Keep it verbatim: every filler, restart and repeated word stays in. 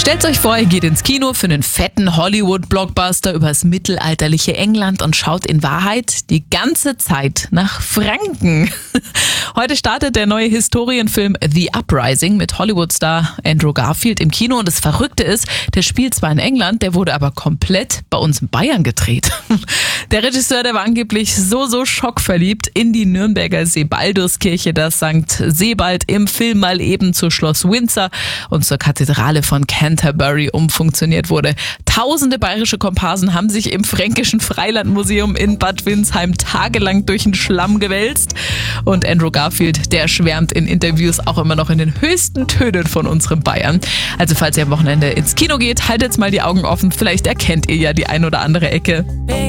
Stellt euch vor, ihr geht ins Kino für einen fetten Hollywood-Blockbuster übers mittelalterliche England und schaut in Wahrheit die ganze Zeit nach Franken. Heute startet der neue Historienfilm The Uprising mit Hollywood-Star Andrew Garfield im Kino. Und das Verrückte ist, der spielt zwar in England, der wurde aber komplett bei uns in Bayern gedreht. Der Regisseur, der war angeblich so, so schockverliebt in die Nürnberger Sebalduskirche, dass Sankt Sebald im Film mal eben zu Schloss Windsor und zur Kathedrale von Canterbury umfunktioniert wurde. Tausende bayerische Komparsen haben sich im Fränkischen Freilandmuseum in Bad Windsheim tagelang durch den Schlamm gewälzt. Und Andrew Garfield, der schwärmt in Interviews auch immer noch in den höchsten Tönen von unserem Bayern. Also falls ihr am Wochenende ins Kino geht, haltet mal die Augen offen. Vielleicht erkennt ihr ja die ein oder andere Ecke.